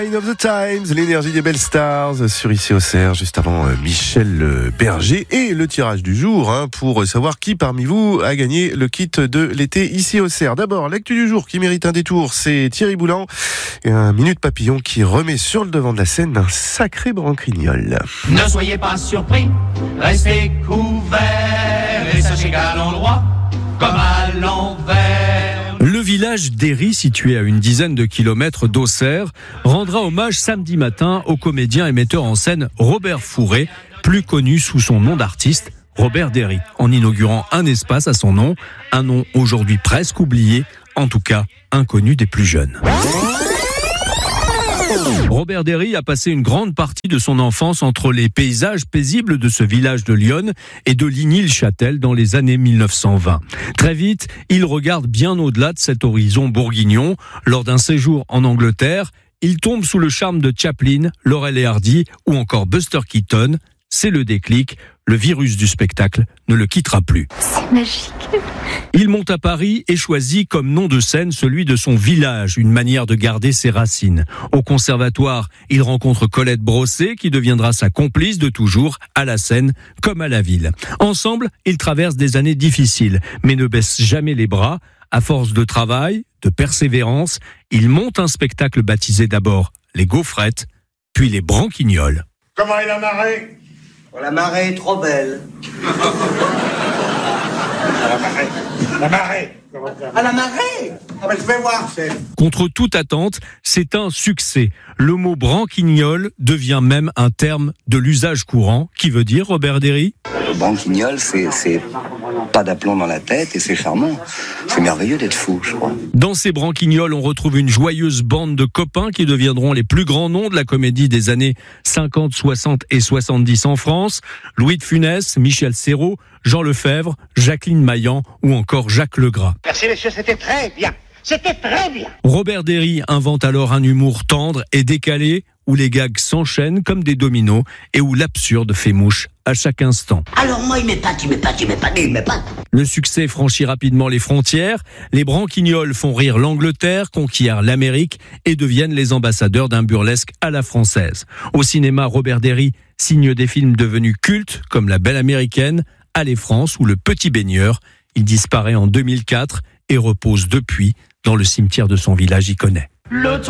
Sign of the Times, l'énergie des belles stars sur ici Auxerre, juste avant Michel Berger et le tirage du jour pour savoir qui parmi vous a gagné le kit de l'été ici Auxerre. D'abord, l'actu du jour qui mérite un détour, c'est Thierry Boulan et un Minute Papillon qui remet sur le devant de la scène un sacré branquignol. Ne soyez pas surpris, restez couverts et sachez qu'à l'endroit comme à l'envers. Le village d'Héry, situé à une dizaine de kilomètres d'Auxerre, rendra hommage samedi matin au comédien et metteur en scène Robert Fourré, plus connu sous son nom d'artiste, Robert Derry, en inaugurant un espace à son nom, un nom aujourd'hui presque oublié, en tout cas inconnu des plus jeunes. Robert Derry a passé une grande partie de son enfance entre les paysages paisibles de ce village de Lyon et de Ligny-le-Châtel dans les années 1920. Très vite, il regarde bien au-delà de cet horizon bourguignon. Lors d'un séjour en Angleterre, il tombe sous le charme de Chaplin, Laurel et Hardy ou encore Buster Keaton. C'est le déclic, le virus du spectacle ne le quittera plus. C'est magique. Il monte à Paris et choisit comme nom de scène celui de son village, une manière de garder ses racines. Au conservatoire, il rencontre Colette Brossé qui deviendra sa complice de toujours, à la scène comme à la ville. Ensemble, ils traversent des années difficiles, mais ne baissent jamais les bras. À force de travail, de persévérance, ils montent un spectacle baptisé d'abord les Gaufrettes, puis les Branquignols. Comment est la marée ? La marée est trop belle. La marée. À la marée. Je vais voir, chef. Contre toute attente, c'est un succès. Le mot branquignol devient même un terme de l'usage courant. Qui veut dire, Robert Derry ? Branquignol, c'est pas d'aplomb dans la tête et c'est charmant. C'est merveilleux d'être fou, je crois. Dans ces branquignols, on retrouve une joyeuse bande de copains qui deviendront les plus grands noms de la comédie des années 50, 60 et 70 en France. Louis de Funès, Michel Serrault, Jean Lefebvre, Jacqueline Maillan ou encore Jacques Legras. Merci messieurs, c'était très bien. C'était très bien. Robert Derry invente alors un humour tendre et décalé où les gags s'enchaînent comme des dominos et où l'absurde fait mouche à chaque instant. Alors moi, il m'épate. Le succès franchit rapidement les frontières. Les branquignols font rire l'Angleterre, conquièrent l'Amérique et deviennent les ambassadeurs d'un burlesque à la française. Au cinéma, Robert Derry signe des films devenus cultes comme La Belle Américaine, Allez France ou Le Petit Baigneur. Il disparaît en 2004 et repose depuis dans le cimetière de son village iconais.